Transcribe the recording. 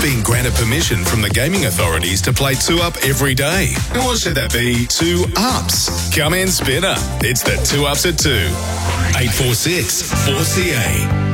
been granted permission from the gaming authorities to play 2-Up every day. Or should that be 2-Ups? Come in, Spinner. It's the 2-Ups at 2. 846 4CA.